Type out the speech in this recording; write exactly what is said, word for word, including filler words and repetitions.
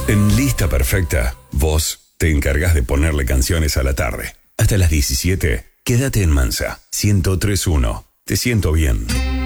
En Lista Perfecta, vos te encargás de ponerle canciones a la tarde. Hasta las diecisiete, quédate en Mansa. ciento tres punto uno. Te siento bien.